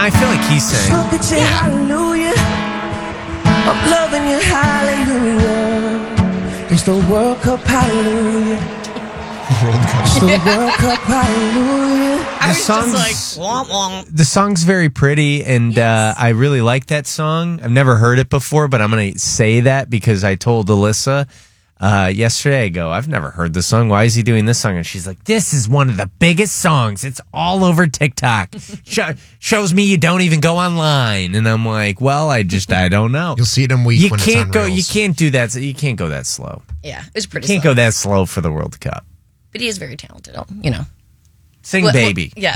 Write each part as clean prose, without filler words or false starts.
I feel like he's saying, Look at you, hallelujah. I'm loving you, hallelujah. It's the World Cup, hallelujah. It's the World Cup, hallelujah. the song's very pretty, and I really like that song. I've never heard it before, but I'm going to say that because I told Alyssa yesterday, I go, I've never heard the song. Why is he doing this song? And she's like, this is one of the biggest songs. It's all over TikTok. Shows me you don't even go online. And I'm like, well, I don't know. You'll see it in week when it's on Reels. You can't do that. You can't go that slow. Yeah, it was pretty You can't slow. go that slow for the World Cup. But he is very talented, you know. Sing Baby. Yeah.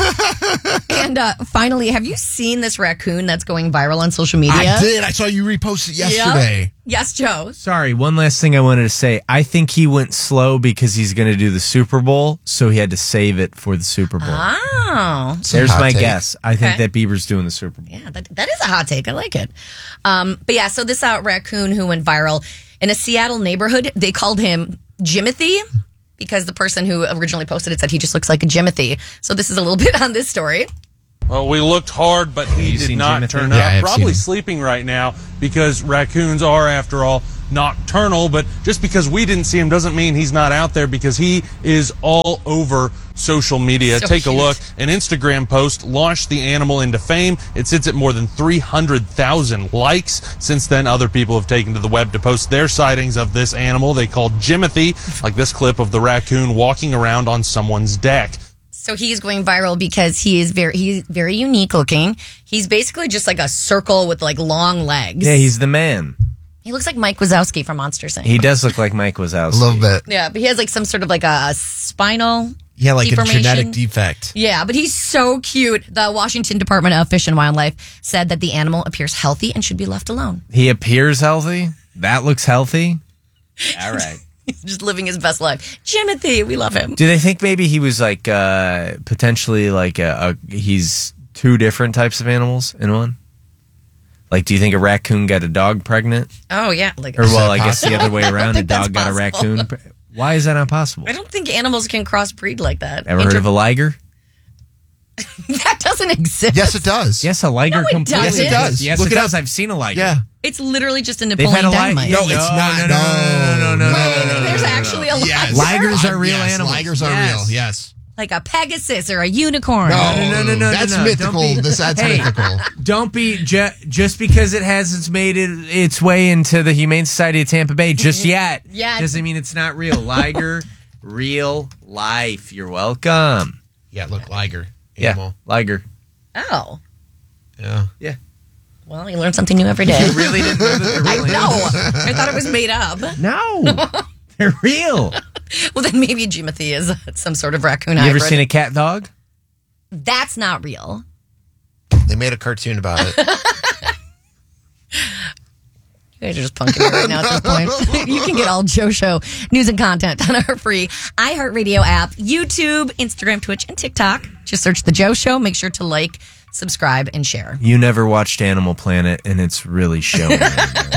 And finally, have you seen this raccoon that's going viral on social media? I did. I saw you repost it yesterday. Yep. Yes, Joe. Sorry, one last thing I wanted to say. I think he went slow because he's going to do the Super Bowl, so he had to save it for the Super Bowl. Oh. There's hot my take. guess. I think Okay. that Bieber's doing the Super Bowl. Yeah, that is a hot take. I like it. But yeah, so this raccoon who went viral in a Seattle neighborhood, they called him Jimothy because the person who originally posted it said he just looks like a Jimothy. So this is a little bit on this story. Well, we looked hard, but he you did seen not Jimothy? turn Yeah, up. I have Probably seen him. sleeping right now because raccoons are, after all, nocturnal. But just because we didn't see him doesn't mean he's not out there because he is all over social media. So Take cute. a look. An Instagram post launched the animal into fame. It sits at more than 300,000 likes. Since then, other people have taken to the web to post their sightings of this animal they called Jimothy, like this clip of the raccoon walking around on someone's deck. So he's going viral because he's very unique looking. He's basically just like a circle with like long legs. Yeah, he's the man. He looks like Mike Wazowski from Monster Inc. He does look like Mike Wazowski. A little bit. Yeah, but he has like some sort of like a spinal Yeah, like deformation. a genetic defect. Yeah, but he's so cute. The Washington Department of Fish and Wildlife said that the animal appears healthy and should be left alone. He appears healthy. That looks healthy. All right. He's just living his best life. Jimothy, we love him. Do they think maybe he was like potentially like he's two different types of animals in one? Like, do you think a raccoon got a dog pregnant? Oh, yeah. Like, Or, well, I that guess the other way around, a think that's dog got a possible. raccoon. Why is that not possible? I don't think animals can crossbreed like that. Ever heard of a liger? That doesn't exist. Yes, it does. Yes, a liger No, it completely. doesn't. Yes, it does. Yes, Look it it does. up. I've seen a liger. Yeah. It's literally just a They've Napoleon had a Dynamite. liger. No, it's not. No. There's actually a Yes. liger. Ligers are real Yes, animals. Ligers are Yes. real. Yes. Like a Pegasus or a unicorn. No. That's Don't mythical. be- That's Hey. mythical. Don't be just because it's made its way into the Humane Society of Tampa Bay just yet. Yeah. Doesn't mean it's not real. Liger, real life. You're welcome. Yeah, look, liger. Yeah, Animal. liger. Oh. Yeah. Yeah. Well, you learn something new every day. You really didn't know that they're I real know. animals? I thought it was made up. No, they're real. Well, then maybe Jimothy is some sort of raccoon You hybrid. ever seen a cat dog? That's not real. They made a cartoon about it. You guys are just punking me right now at this point. You can get all Joe Show news and content on our free iHeartRadio app, YouTube, Instagram, Twitch, and TikTok. Just search The Joe Show. Make sure to like, subscribe, and share. You never watched Animal Planet, and it's really showing.